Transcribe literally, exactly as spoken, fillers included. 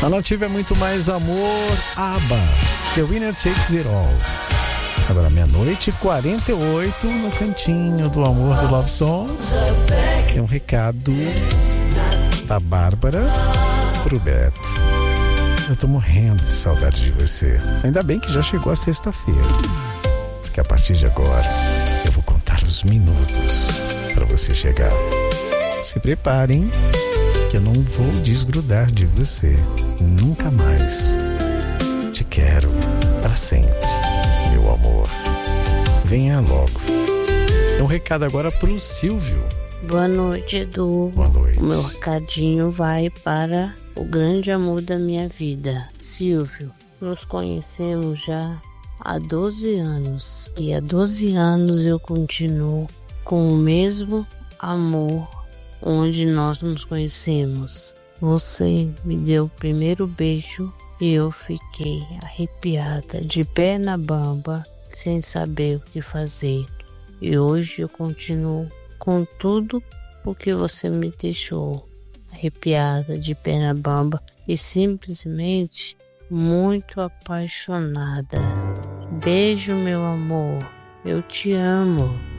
A Nativa é muito mais amor. ABBA, The Winner Takes It All. Agora meia-noite e quarenta e oito no cantinho do amor do Love Songs. Tem um recado da Bárbara pro Beto. Eu tô morrendo de saudade de você. Ainda bem que já chegou a sexta-feira, porque a partir de agora eu vou contar os minutos para você chegar. Se preparem, que eu não vou desgrudar de você nunca mais. Te quero para sempre, meu amor. Venha logo. Tem um recado agora pro Silvio. Boa noite, Edu. Boa noite. O meu recadinho vai para o grande amor da minha vida, Silvio. Nos conhecemos já há doze anos. E há doze anos eu continuo com o mesmo amor onde nós nos conhecemos. Você me deu o primeiro beijo e eu fiquei arrepiada, de pé na bamba, sem saber o que fazer. E hoje eu continuo com tudo o que você me deixou, arrepiada, de pé na bamba e simplesmente muito apaixonada. Beijo, meu amor. Eu te amo.